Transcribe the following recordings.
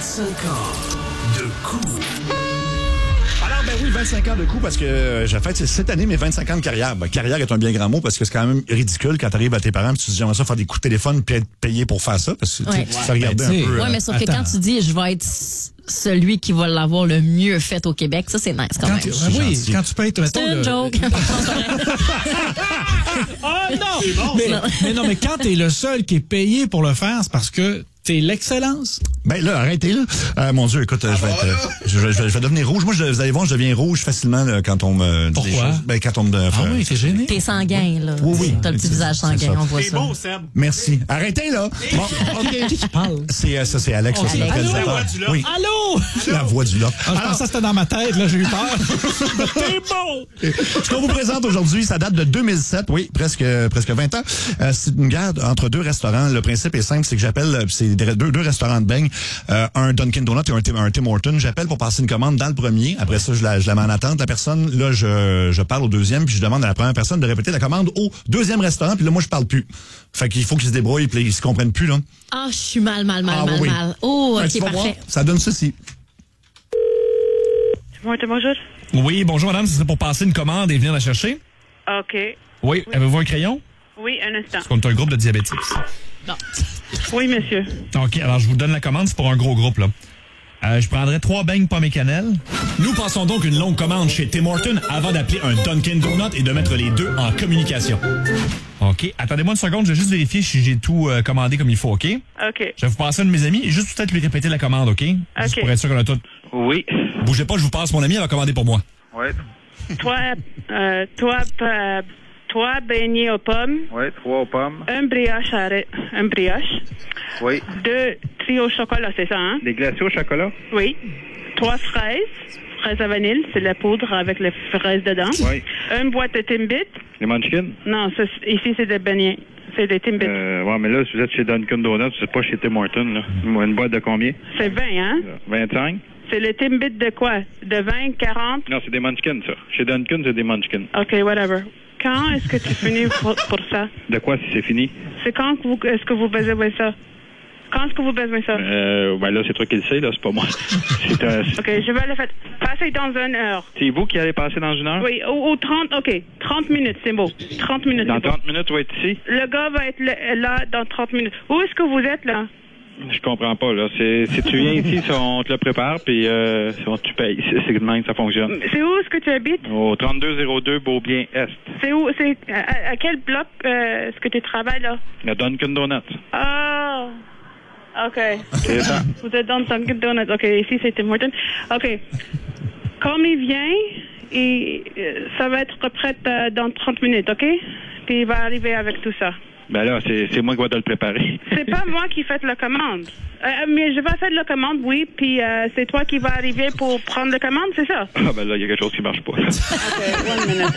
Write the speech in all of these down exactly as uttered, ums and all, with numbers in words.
vingt-cinq ans de coup. Alors, ben oui, vingt-cinq ans de coup, parce que euh, j'ai fait cette année mes vingt-cinq ans de carrière. Ben, carrière est un bien grand mot, parce que c'est quand même ridicule quand t'arrives à tes parents et tu te dis, j'aimerais ça faire des coups de téléphone puis être payé pour faire ça, parce que Ouais. tu fais regarder Ben, un peu. Oui, euh, mais sauf que attends. quand tu dis je vais être celui qui va l'avoir le mieux fait au Québec, ça, c'est nice quand, Quand même. tu, C'est oui, gentil. quand tu peux être, mettons, C'est une le- joke. Oh non! mais, mais non, mais quand t'es le seul qui est payé pour le faire, c'est parce que t'es l'excellence. Ben là, arrêtez là. Euh, mon Dieu, écoute, euh, je vais être, euh, je, vais- je vais- je vais devenir rouge. Moi, je, vous allez voir, je deviens rouge facilement là, quand on me dit des Pourquoi? choses. Ben quand on me. Ah oui, t'es gêné. T'es sanguin, là. Oui, oui. T'as le petit visage C'est sanguin, ça. on voit C'est ça. beau, Seb. Merci. Arrêtez là. Bon, ok. Qui parle? C'est euh, ça, c'est Alex, ça, c'est notre Alex. réalisateur. La voix du lot. Oui, Allô? la voix du lot. Ah, je pensais que c'était dans ma tête, là, j'ai eu peur. C'est beau! Ce qu'on vous présente aujourd'hui, ça date de deux mille sept, oui, presque presque vingt ans. Euh, c'est une guerre entre deux restaurants. Le principe est simple, c'est que j'appelle, euh, c'est des- deux, deux restaurants de beignes, euh, un Dunkin' Donuts et un, Tim- un Tim Hortons. J'appelle pour passer une commande dans le premier. Après ça, je la, je la mets en attente. La personne, là, je, je parle au deuxième, puis je demande à la première personne de répéter la commande au deuxième restaurant, puis là, moi, je parle plus. Fait qu'il faut qu'ils se débrouillent, puis ils se comprennent plus, là. Ah, je suis mal, mal, mal, Ah, mal, oui. mal. Oh, Fait que tu ok, vas voir, parfait. ça donne ceci. Bonjour. Oui, bonjour madame, ce serait pour passer une commande et venir la chercher? OK. Oui, avez-vous un crayon? Oui, un instant. Parce qu'on est un groupe de diabétiques. Oui, monsieur. OK, alors je vous donne la commande, c'est pour un gros groupe, là. Euh, je prendrais trois beignes pommes et cannelle. Nous passons donc une longue commande chez Tim Hortons avant d'appeler un Dunkin' Donut et de mettre les deux en communication. OK, attendez-moi une seconde, je vais juste vérifier si j'ai tout euh, commandé comme il faut, OK? OK. Je vais vous passer un de mes amis et juste peut-être lui répéter la commande, OK? Juste OK. pour être sûr qu'on a tout. Oui. Bougez pas, je vous passe mon ami, elle va commander pour moi. Oui. Toi, euh, toi, euh, toi, beignet aux pommes, Oui, trois aux pommes. un brioche, à ra- un brioche, Oui. deux trio au chocolat, c'est ça, hein? Des glaçons au chocolat? Oui. Trois fraises, fraises à vanille, c'est la poudre avec les fraises dedans. Oui. Une boîte de Timbit. Les Munchkins? Non, ça, c'est- ici, c'est des beignets. C'est des Timbit. Euh, ouais, mais là, si vous êtes chez Dunkin' Donuts, vous êtes pas chez Tim Hortons, là. Une boîte de combien? C'est vingt, hein? vingt-cinq? C'est le Timbit de quoi? De vingt, quarante? Non, c'est des Munchkins, ça. Chez Dunkin', c'est des Munchkins. OK, whatever. Quand est-ce que tu finis pour, pour ça? De quoi, si c'est fini? C'est quand que vous, est-ce que vous besoin ça? Quand est-ce que vous besoin ça? Euh, ben là, c'est toi qui le sais, là, c'est pas moi. C'est un... OK, je vais le faire passer dans une heure. C'est vous qui allez passer dans une heure? Oui, ou, ou trente, OK. trente minutes, c'est beau. trente minutes, Dans c'est beau. trente minutes, tu vas être ici? Le gars va être là, là dans trente minutes. Où est-ce que vous êtes, là? Je comprends pas, là. C'est, si tu viens ici, ça, on te le prépare, puis euh, ça, tu payes. C'est, c'est de même que ça fonctionne. C'est où est-ce que tu habites? Au trente-deux zéro deux Beaubien-Est. C'est où? C'est à, à quel bloc euh, est-ce que tu travailles, là? Le Dunkin' Donuts. Ah, OK. C'est ça. Vous êtes dans Dunkin' Donuts. OK, ici, c'est Tim Hortons. OK. Comme il vient, et, euh, ça va être prêt euh, dans trente minutes, OK? Puis il va arriver avec tout ça. Ben là, c'est, c'est moi qui vais te le préparer. C'est pas moi qui fais la commande. Euh, mais je vais faire la commande, oui, puis euh, c'est toi qui vas arriver pour prendre la commande, c'est ça? Ah ben là, il y a quelque chose qui marche pas. OK, one minute.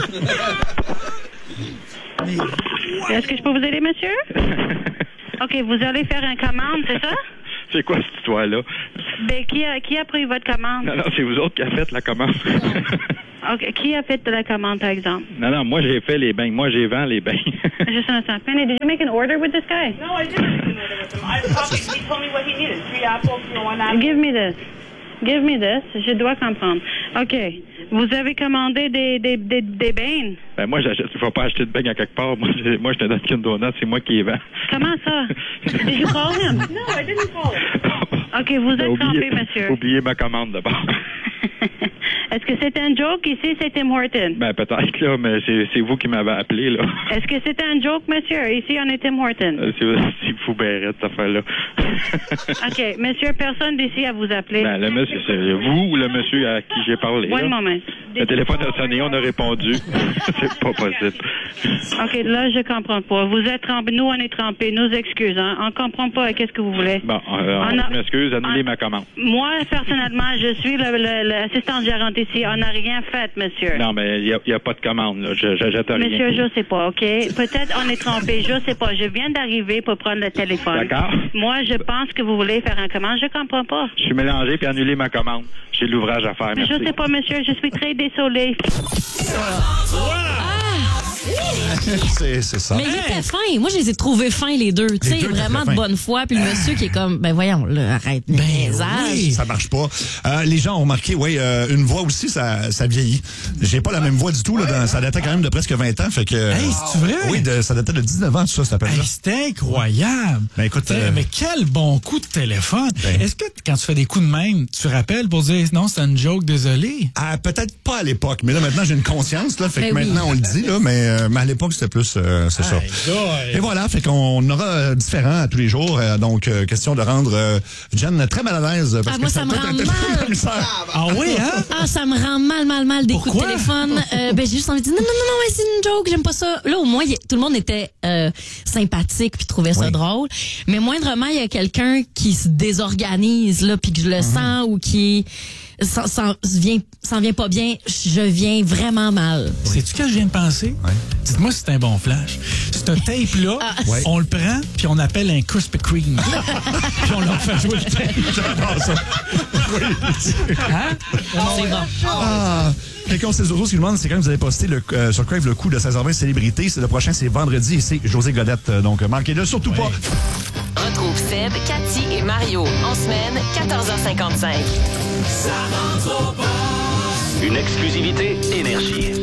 Est-ce que je peux vous aider, monsieur? OK, vous allez faire une commande, c'est ça? C'est quoi cette histoire-là? Ben, qui a, qui a pris votre commande? Non, non, c'est vous autres qui avez fait la commande. OK, qui a fait la commande, par exemple? Non, non, moi j'ai fait les beignes. Moi j'ai vend les beignes. Just an instant. Penny, did you make an order with this guy? No, I didn't make an order with him. I probably, he told me what he needed. Three apples, one apple. Give me this. Give me this. Je dois comprendre. OK. Vous avez commandé des, des, des, des beignes? Ben moi, j'achète, je vais pas acheter de beignes à quelque part. Moi, j'ai- moi je te donne qu'une donut, c'est moi qui les vends. Comment ça? Did you call him? No, I didn't call him. OK, vous T'as êtes oublié- trompé, monsieur. oublié ma commande d'abord. Est-ce que c'est un joke ici, c'est Tim Hortons? Ben peut-être là, mais c'est, c'est vous qui m'avez appelé là. Est-ce que c'est un joke, monsieur? Ici, on est Tim Hortons. Euh, C'est, c'est fou bérette, cette affaire-là. OK, monsieur, personne d'ici à vous appeler. Ben le monsieur, c'est vous ou le monsieur à qui j'ai parlé là? One moment. Le téléphone a sonné, on a répondu. C'est pas possible. OK, là, je comprends pas. Vous êtes trempé, nous, on est trempés. Nous excuses, hein. On comprend pas qu'est-ce que vous voulez. Bon, euh, On a- je m'excuse, annulez on- ma commande. Moi, personnellement, je suis le- le- l'assistant gérante ici. On n'a rien fait, monsieur. Non, mais il n'y a, y a pas de commande, là. Je, j'achète rien. Monsieur, je sais pas, OK? Peut-être on est trompé, je sais pas. Je viens d'arriver pour prendre le téléphone. D'accord. Moi, je pense que vous voulez faire un commande. Je comprends pas. Je suis mélangé puis annulez ma commande. J'ai de l'ouvrage à faire, Mais merci. je sais pas, monsieur. Je suis très désolée. Ah! c'est, c'est ça. Mais il était fin. Moi, je les ai trouvés fins, les deux. Tu sais, deux vraiment étaient de fins. bonne foi. Puis le monsieur qui est comme, ben voyons, là, arrête, Ben niaisage. oui. Ça marche pas. Euh, les gens ont remarqué, oui, euh, une voix aussi, ça, ça vieillit. J'ai pas la même voix du tout, là. Dans, ça datait quand même de presque vingt ans, fait que... Hey, c'est vrai? Oui, de, ça datait de dix-neuf ans, tout ça, cet appel-là. Hey, c'était incroyable. Ben, écoute, T'sais, euh, mais quel bon coup de téléphone. Ben. Est-ce que quand tu fais des coups de même, tu rappelles pour dire non, c'est une joke, désolé? Ah, peut-être pas à l'époque, mais là, maintenant, j'ai une conscience, là, fait que Ben oui. maintenant, on le dit, là, mais, euh, mais à l'époque, c'était plus, euh, c'est ça. Aïe, aïe. Et voilà, fait qu'on aura euh, différents à tous les jours, euh, donc, euh, question de rendre euh, Jen très mal à l'aise. Parce Ah, moi, que ça me peut rend être mal. un commissaire. Ah oui, hein? Ah, ça me rend mal, mal, mal des Pourquoi? coups de téléphone. Euh, ben, j'ai juste envie de dire, non, non, non, non, mais c'est une joke, j'aime pas ça. Là, au moins, y- tout le monde était euh, sympathique puis trouvait ça Oui. drôle. Mais moindrement, il y a quelqu'un qui se désorganise, là, puis que je le Mhm. sens ou qui s'en, s'en vient, s'en vient pas bien, je viens vraiment mal. Sais-tu que je viens de penser? Ouais. Dites-moi si c'est un bon flash. Ce tape-là, Ouais. on le prend, puis on appelle un Krispy Kreme. Puis on leur fait jouer le tape. J'adore ça. Hein? C'est bon. Ah, quelqu'un au seize euros, ce qui demande, c'est quand vous avez posté le, euh, sur Crave le coup de seize heures vingt célébrité. C'est le prochain, c'est vendredi et c'est José Godette. Euh, Donc, manquez-le surtout pas. Retrouve Seb, Cathy et Mario en semaine, quatorze heures cinquante-cinq. Une exclusivité Énergie.